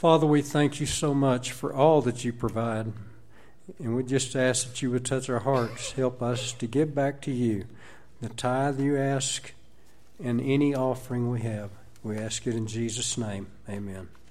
Father, we thank you so much for all that you provide. And we just ask that you would touch our hearts. Help us to give back to you the tithe you ask and any offering we have. We ask it in Jesus' name. Amen.